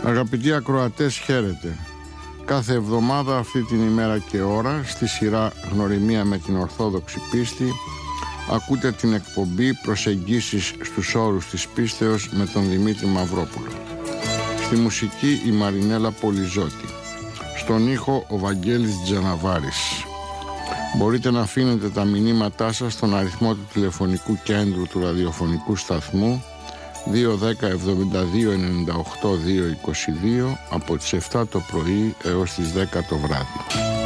Αγαπητοί ακροατές, χαίρετε. Κάθε εβδομάδα αυτή την ημέρα και ώρα, στη σειρά Γνωριμία με την Ορθόδοξη Πίστη, ακούτε την εκπομπή Προσεγγίσεις στους όρους της πίστεως με τον Δημήτρη Μαυρόπουλο. Στη μουσική η Μαρινέλα Πολυζώτη. Στον ήχο ο Βαγγέλης Τζαναβάρης. Μπορείτε να αφήνετε τα μηνύματά σας στον αριθμό του τηλεφωνικού κέντρου του ραδιοφωνικού σταθμού 210 72 98 222 από τις 7 το πρωί έως τις 10 το βράδυ.